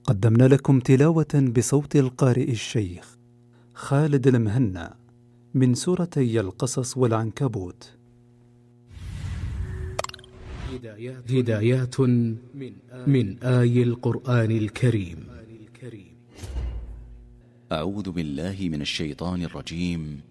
قدمنا لكم تلاوة بصوت القارئ الشيخ خالد المهنا من سورتي القصص والعنكبوت. هدايات من آي القرآن الكريم. أعوذ بالله من الشيطان الرجيم.